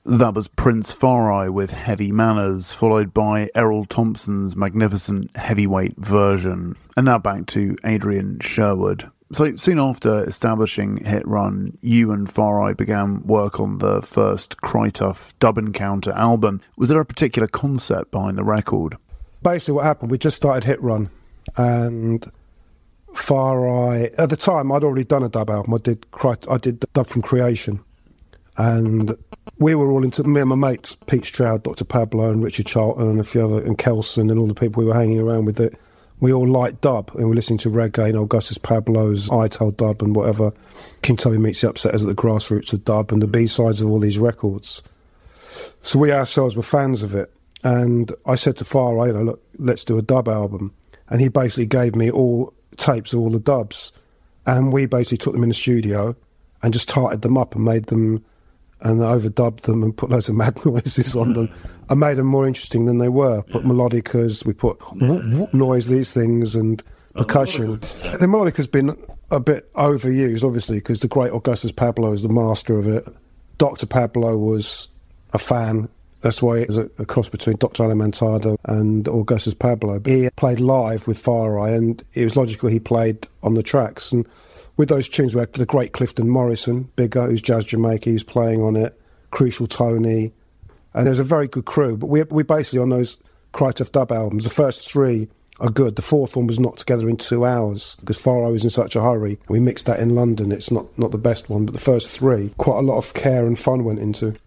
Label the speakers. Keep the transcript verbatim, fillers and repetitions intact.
Speaker 1: That was Prince Far Eye with Heavy Manners, followed by Errol Thompson's magnificent heavyweight version. And now back to Adrian Sherwood. So soon after establishing Hit Run, you and Far Eye began work on the first Cry Tough Dub Encounter album. Was there a particular concept behind the record?
Speaker 2: Basically what happened, we just started Hit Run, and Far Eye, at the time I'd already done a dub album. I did Cry, I did Dub from Creation, and we were all into, me and my mates, Pete Stroud, Doctor Pablo and Richard Charlton and a few other, and Kelson and all the people we were hanging around with, it. We all liked dub, and we were listening to reggae and Augustus Pablo's Ital dub and whatever, King Tubby Meets the Upsetters at the grassroots of dub and the B-sides of all these records. So we ourselves were fans of it, and I said to Far Eye, you know, look, let's do a dub album. And he basically gave me all tapes of all the dubs, and we basically took them in the studio and just tarted them up and made them, and overdubbed them and put loads of mad noises on them. I made them more interesting than they were. Put yeah. melodicas, we put whoop, whoop noise, these things, and percussion. The melodica's been a bit overused, obviously, because the great Augustus Pablo is the master of it. Doctor Pablo was a fan. That's why it was a, a cross between Doctor Alimentado and Augustus Pablo. He played live with Far Eye, and it was logical he played on the tracks. And with those tunes, we had the great Clifton Morrison, bigger, who's Jazz Jamaica, who's playing on it, Crucial Tony, and there's a very good crew. But we we basically, on those Cry Tough dub albums, the first three are good. The fourth one was knocked together in two hours because Far Eye was in such a hurry. We mixed that in London. It's not, not the best one, but the first three, quite a lot of care and fun went into.